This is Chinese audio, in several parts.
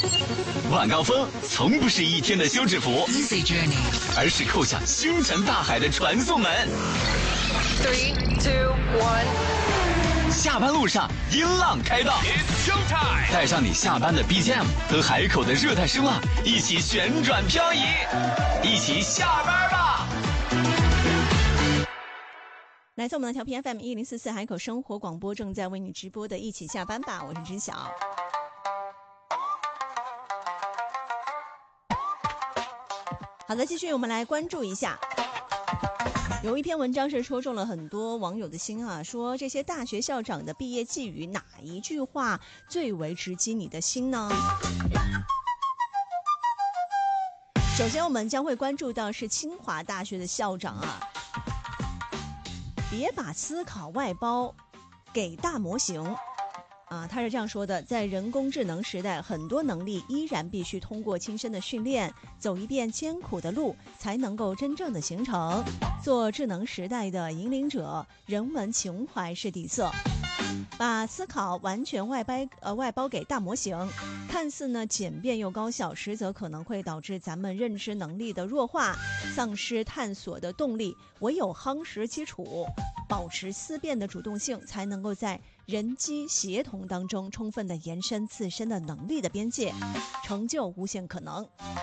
晚高峰从不是一天的休止符， Easy journey， 而是扣向星辰大海的传送门。 3, 2, 1。 下班路上音浪开道， It's showtime！ 带上你下班的 BGM 和海口的热带声浪，一起旋转漂移，一起下班吧！ 来自我们的调频 FM 1044海口生活广播，正在为你直播的一起下班吧，我是知晓。好的，继续我们来关注一下，有一篇文章是戳中了很多网友的心啊，说这些大学校长的毕业寄语哪一句话最为直击你的心呢？首先我们将会关注到是清华大学的校长啊，别把思考外包给大模型啊，他是这样说的，在人工智能时代，很多能力依然必须通过亲身的训练，走一遍艰苦的路，才能够真正的形成。做智能时代的引领者，人文情怀是底色。把思考完全外包给大模型，看似呢简便又高效，实则可能会导致咱们认知能力的弱化，丧失探索的动力。唯有夯实基础，保持思辨的主动性，才能够在人机协同当中充分的延伸自身的能力的边界，成就无限可能。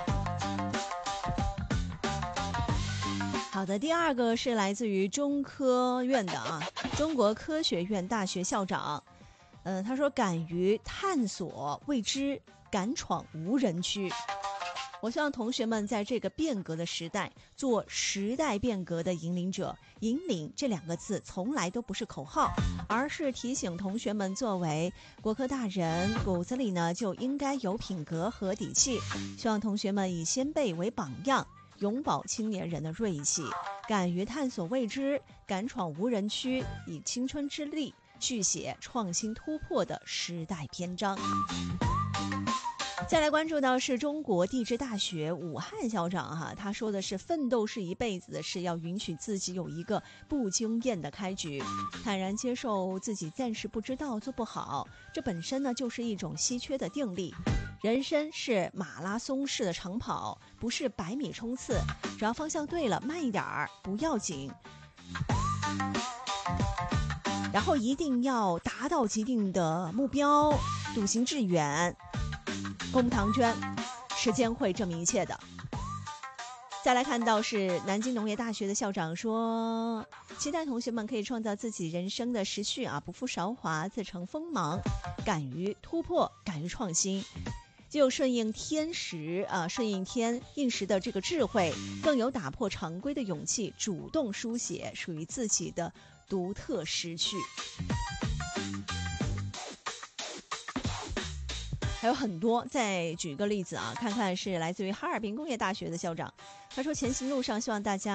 好的，第二个是来自于中科院的中国科学院大学校长，他说敢于探索未知，敢闯无人区。我希望同学们在这个变革的时代，做时代变革的引领者。引领这两个字从来都不是口号，而是提醒同学们，作为国科大人，骨子里呢就应该有品格和底气。希望同学们以先辈为榜样，永葆青年人的锐气，敢于探索未知，敢闯无人区，以青春之力续写创新突破的时代篇章。再来关注到是中国地质大学武汉校长他说的是奋斗是一辈子的事，要允许自己有一个不惊艳的开局，坦然接受自己暂时不知道做不好，这本身呢就是一种稀缺的定力。人生是马拉松式的长跑，不是100米冲刺，只要方向对了，慢一点儿不要紧，然后一定要达到既定的目标，笃行致远，功不唐捐，时间会证明一切的。再来看到是南京农业大学的校长说，期待同学们可以创造自己人生的时序不负韶华，自成锋芒，敢于突破，敢于创新，既有顺应天时顺应天应时的这个智慧，更有打破常规的勇气，主动书写属于自己的独特时序。还有很多，再举个例子看看是来自于哈尔滨工业大学的校长，他说前行路上希望大家